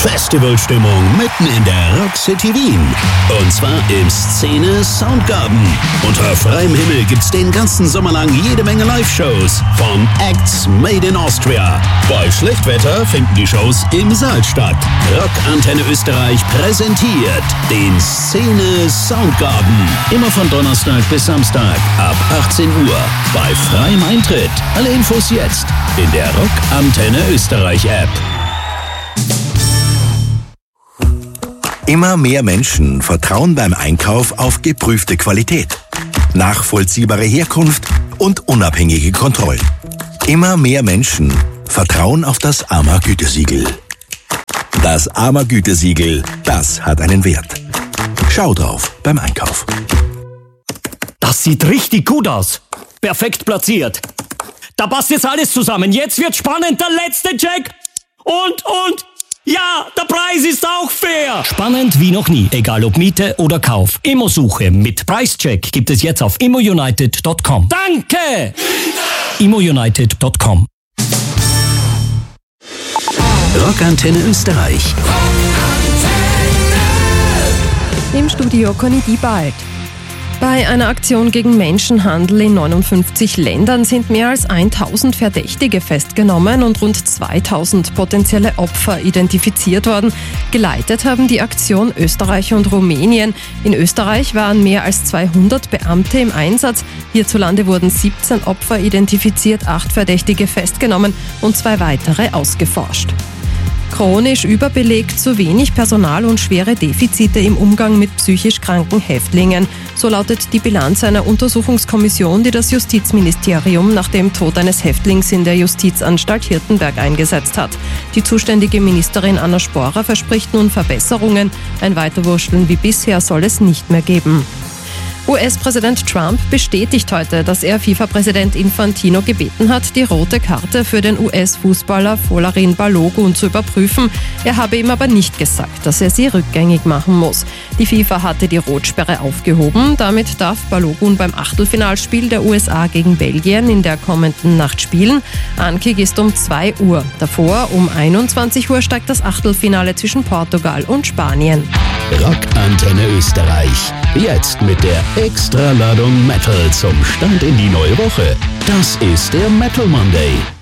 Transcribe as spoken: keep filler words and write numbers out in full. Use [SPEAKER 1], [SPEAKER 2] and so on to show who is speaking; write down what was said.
[SPEAKER 1] Festivalstimmung mitten in der Rock City Wien. Und zwar im Szene Soundgarden. Unter freiem Himmel gibt's den ganzen Sommer lang jede Menge Live-Shows von Acts Made in Austria. Bei Schlechtwetter finden die Shows im Saal statt. Rockantenne Österreich präsentiert den Szene Soundgarden. Immer von Donnerstag bis Samstag ab achtzehn Uhr bei freiem Eintritt. Alle Infos jetzt in der Rockantenne Österreich App.
[SPEAKER 2] Immer mehr Menschen vertrauen beim Einkauf auf geprüfte Qualität, nachvollziehbare Herkunft und unabhängige Kontrollen. Immer mehr Menschen vertrauen auf das A M A-Gütesiegel. Das A M A-Gütesiegel, das hat einen Wert. Schau drauf beim Einkauf.
[SPEAKER 3] Das sieht richtig gut aus. Perfekt platziert. Da passt jetzt alles zusammen. Jetzt wird spannend. Der letzte Check. Und, und... Ja, der Preis ist auch fair. Spannend wie noch nie, egal ob Miete oder Kauf. Immosuche mit Preischeck gibt es jetzt auf immounited punkt com. Danke! immounited punkt com.
[SPEAKER 1] Rockantenne Österreich.
[SPEAKER 4] Im Studio Conny Diebald. Bei einer Aktion gegen Menschenhandel in neunundfünfzig Ländern sind mehr als tausend Verdächtige festgenommen und rund zweitausend potenzielle Opfer identifiziert worden. Geleitet haben die Aktion Österreich und Rumänien. In Österreich waren mehr als zweihundert Beamte im Einsatz. Hierzulande wurden siebzehn Opfer identifiziert, acht Verdächtige festgenommen und zwei weitere ausgeforscht. Chronisch überbelegt, zu wenig Personal und schwere Defizite im Umgang mit psychisch kranken Häftlingen. So lautet die Bilanz einer Untersuchungskommission, die das Justizministerium nach dem Tod eines Häftlings in der Justizanstalt Hirtenberg eingesetzt hat. Die zuständige Ministerin Anna Sporer verspricht nun Verbesserungen. Ein Weiterwurschteln wie bisher soll es nicht mehr geben. U S-Präsident Trump bestätigt heute, dass er FIFA-Präsident Infantino gebeten hat, die rote Karte für den U S-Fußballer Folarin Balogun zu überprüfen. Er habe ihm aber nicht gesagt, dass er sie rückgängig machen muss. Die FIFA hatte die Rotsperre aufgehoben. Damit darf Balogun beim Achtelfinalspiel der U S A gegen Belgien in der kommenden Nacht spielen. Ankick ist um zwei Uhr. Davor um einundzwanzig Uhr steigt das Achtelfinale zwischen Portugal und Spanien.
[SPEAKER 1] Rockantenne Österreich. Jetzt mit der Extraladung Metal zum Start in die neue Woche. Das ist der Metal Monday.